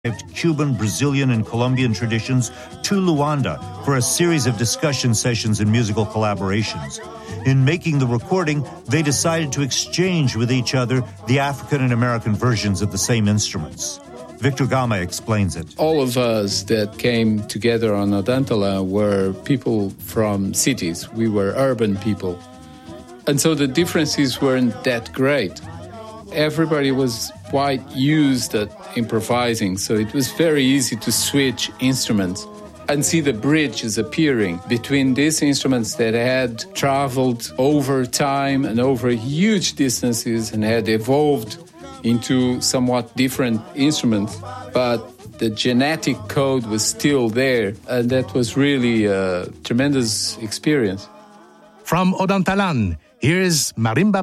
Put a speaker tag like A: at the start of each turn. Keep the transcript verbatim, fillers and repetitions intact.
A: Cuban, Brazilian, and Colombian traditions to Luanda for a series of discussion sessions and musical collaborations. In making the recording, they decided to exchange with each other the African and American versions of the same instruments. Victor Gama explains it.
B: All of us that came together on Odantala were people from cities. We were urban people. And so the differences weren't that great. Everybody was quite used at improvising, so it was very easy to switch instruments and see the bridges appearing between these instruments that had traveled over time and over huge distances and had evolved into somewhat different instruments, but the genetic code was still there, and that was really a tremendous experience.
C: From Odantalan, here's Marimba